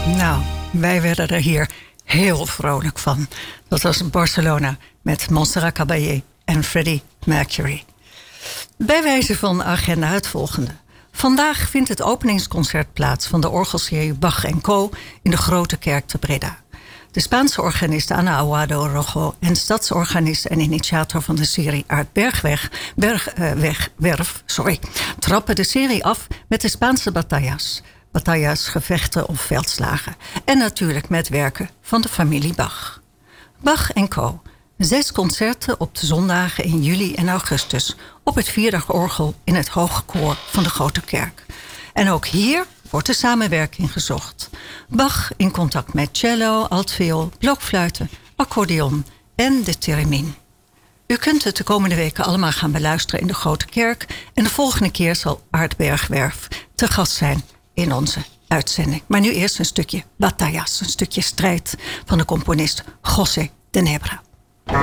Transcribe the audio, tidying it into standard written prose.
Nou, wij werden er hier heel vrolijk van. Dat was Barcelona met Montserrat Caballé en Freddie Mercury. Bij wijze van agenda het volgende. Vandaag vindt het openingsconcert plaats van de orgelserie Bach & Co. in de Grote Kerk te Breda. De Spaanse organist Ana Aguado Rojo en stadsorganist en initiator van de serie Aart Bergwerf trappen de serie af met de Spaanse batallas. Batallas, gevechten of veldslagen. En natuurlijk met werken van de familie Bach. Bach & Co. 6 concerten op de zondagen in juli en augustus op het Vierdagorgel in het Hoge Koor van de Grote Kerk. En ook hier wordt de samenwerking gezocht. Bach in contact met cello, altviool, blokfluiten, accordeon en de theremin. U kunt het de komende weken allemaal gaan beluisteren in de Grote Kerk. En de volgende keer zal Aart Bergwerf te gast zijn in onze uitzending. Maar nu eerst een stukje batallas, een stukje strijd van de componist José de Nebra.